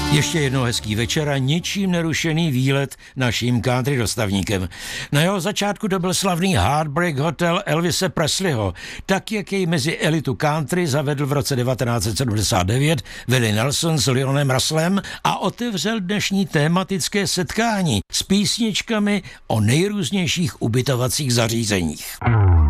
Ještě jednou hezký večer a ničím nerušený výlet naším country dostavníkem. Na jeho začátku to byl slavný Heartbreak Hotel Elvise Presleyho, tak jak jej mezi elitu country zavedl v roce 1979 Willie Nelson s Leonem Russellem a otevřel dnešní tématické setkání s písničkami o nejrůznějších ubytovacích zařízeních.